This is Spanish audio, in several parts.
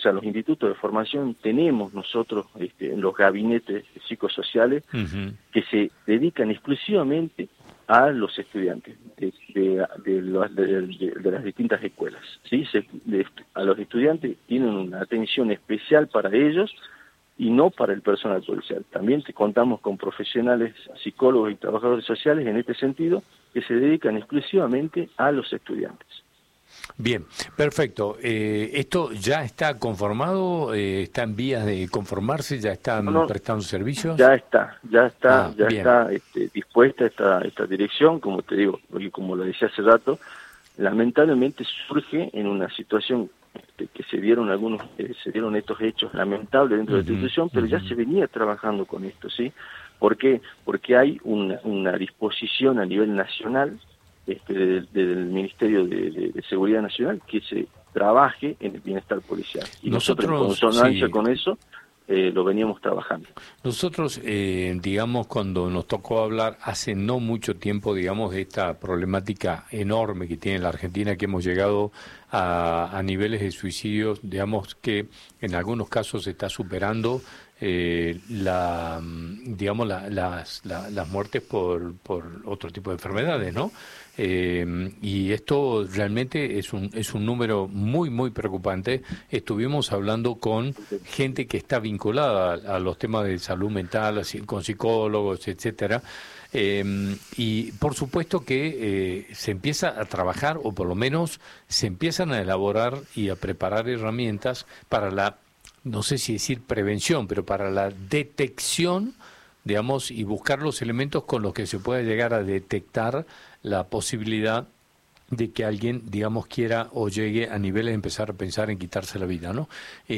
sea, los institutos de formación tenemos nosotros en los gabinetes psicosociales que se dedican exclusivamente a los estudiantes de las distintas escuelas, ¿sí? A los estudiantes tienen una atención especial para ellos y no para el personal policial. También contamos con profesionales, psicólogos y trabajadores sociales en este sentido, que se dedican exclusivamente a los estudiantes. Bien, perfecto. ¿Esto ya está conformado? ¿Está en vías de conformarse? ¿Ya están prestando servicios? Ya está Bien. Dispuesta esta dirección, como te digo, porque como lo decía hace rato, lamentablemente surge en una situación que se dieron estos hechos lamentables dentro de la institución, pero ya se venía trabajando con esto, ¿sí? ¿Por qué? Porque hay una disposición a nivel nacional del Ministerio de Seguridad Nacional que se trabaje en el bienestar policial. Y nosotros en consonancia con eso lo veníamos trabajando. Nosotros, digamos, cuando nos tocó hablar hace no mucho tiempo, digamos, de esta problemática enorme que tiene la Argentina, que hemos llegado a niveles de suicidios, digamos, que en algunos casos se está superando las muertes por otro tipo de enfermedades, ¿no? Y esto realmente es un número muy, muy preocupante. Estuvimos hablando con gente que está vinculada a los temas de salud mental, con psicólogos, etcétera. Y por supuesto que se empieza a trabajar, o por lo menos se empiezan a elaborar y a preparar herramientas para no sé si decir prevención, pero para la detección, digamos, y buscar los elementos con los que se pueda llegar a detectar la posibilidad de que alguien, digamos, quiera o llegue a niveles de empezar a pensar en quitarse la vida, ¿no?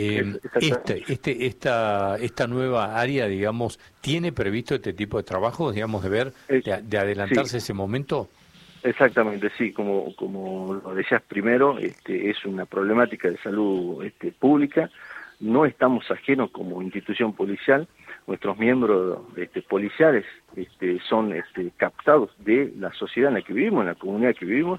Esta nueva área, digamos, ¿tiene previsto este tipo de trabajo, digamos, de adelantarse ese momento? Exactamente, sí, como lo decías primero, es una problemática de salud pública. No estamos ajenos como institución policial. Nuestros miembros policiales son captados de la sociedad en la que vivimos, en la comunidad que vivimos,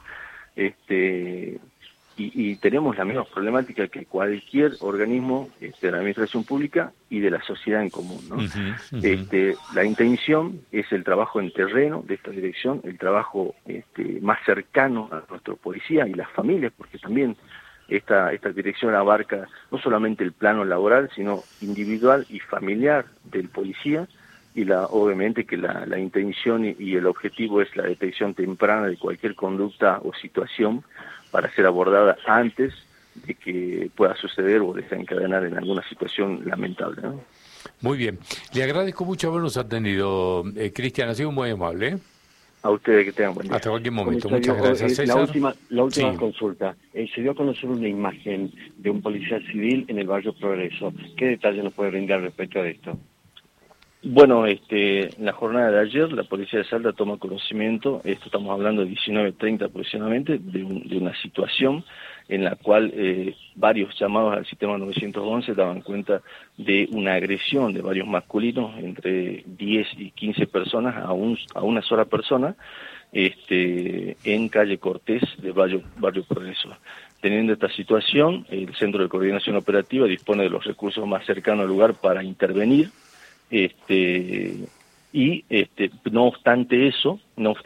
y tenemos la misma problemática que cualquier organismo de la administración pública y de la sociedad en común, ¿no? La intención es el trabajo en terreno de esta dirección, el trabajo más cercano a nuestro policía y las familias, porque también esta dirección abarca no solamente el plano laboral, sino individual y familiar del policía, y obviamente que la intención y el objetivo es la detección temprana de cualquier conducta o situación para ser abordada antes de que pueda suceder o desencadenar en alguna situación lamentable, ¿no? Muy bien. Le agradezco mucho habernos atendido, Cristian, ha sido muy amable, A ustedes, que tengan buen día. Hasta cualquier momento. Comisario, Muchas gracias, César. La última Sí. consulta. Se dio a conocer una imagen de un policía civil en el barrio Progreso. ¿Qué detalle nos puede brindar respecto a esto? Bueno, en la jornada de ayer, la Policía de Salta toma conocimiento, estamos hablando de 19:30 aproximadamente, de una situación en la cual varios llamados al sistema 911 daban cuenta de una agresión de varios masculinos, entre 10 y 15 personas a una sola persona, en calle Cortés de barrio Progreso. Teniendo esta situación, el Centro de Coordinación Operativa dispone de los recursos más cercanos al lugar para intervenir. No obstante eso,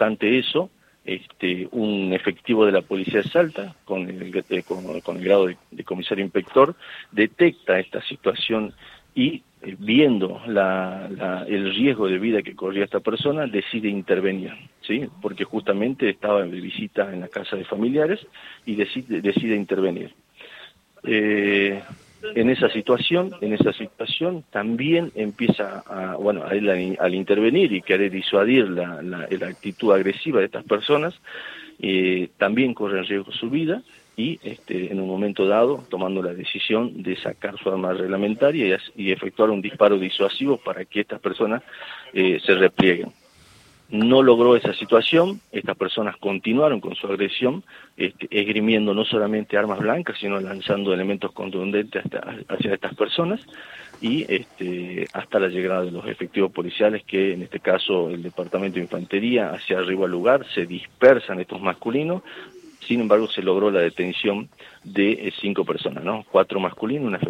un efectivo de la Policía de Salta, con el grado de comisario inspector, detecta esta situación y, viendo el riesgo de vida que corría esta persona, decide intervenir, ¿sí? Porque justamente estaba de visita en la casa de familiares y decide intervenir. En esa situación también empieza al intervenir y querer disuadir la actitud agresiva de estas personas, también corre en riesgo su vida y en un momento dado tomando la decisión de sacar su arma reglamentaria y efectuar un disparo disuasivo para que estas personas se replieguen. No logró esa situación, estas personas continuaron con su agresión, esgrimiendo no solamente armas blancas, sino lanzando elementos contundentes hacia estas personas, y hasta la llegada de los efectivos policiales, que en este caso el Departamento de Infantería hacia arriba al lugar, se dispersan estos masculinos. Sin embargo, se logró la detención de 5 personas, ¿no? 4 masculinos, una